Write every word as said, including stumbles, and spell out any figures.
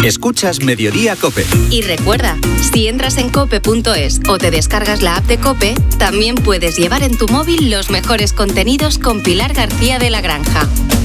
Escuchas Mediodía COPE. Y recuerda, si entras en cope punto es o te descargas la app de COPE, también puedes llevar en tu móvil los mejores contenidos con Pilar García de la Granja.